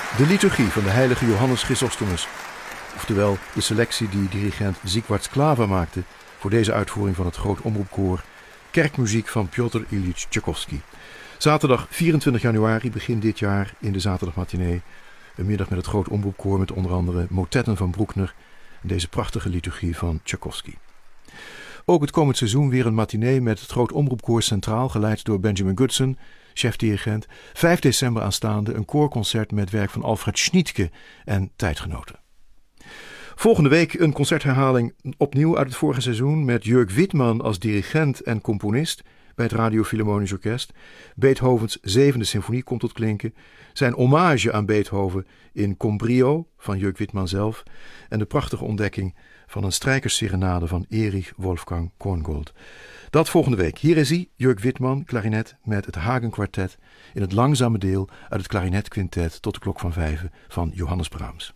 De liturgie van de heilige Johannes Chrysostomus, oftewel de selectie die dirigent Zigwart Klava maakte voor deze uitvoering van het Groot Omroepkoor, kerkmuziek van Pjotr Ilyich Tchaikovsky. Zaterdag 24 januari, begin dit jaar, in de zaterdagmatinee. Een middag met het Groot Omroepkoor met onder andere motetten van Bruckner en deze prachtige liturgie van Tchaikovsky. Ook het komend seizoen weer een matinee met het Groot Omroepkoor centraal, geleid door Benjamin Goodson, chef-dirigent. 5 december aanstaande een koorconcert met werk van Alfred Schnittke en tijdgenoten. Volgende week een concertherhaling opnieuw uit het vorige seizoen met Jörg Wittmann als dirigent en componist bij het Radio Philharmonisch Orkest. Beethovens 7e symfonie komt tot klinken. Zijn hommage aan Beethoven in Combrio van Jörg Wittmann zelf en de prachtige ontdekking van een strijkersserenade van Erich Wolfgang Korngold. Dat volgende week. Hier is hij, Jörg Wittmann, klarinet met het Hagen Kwartet in het langzame deel uit het klarinetquintet tot de klok van 5 van Johannes Brahms.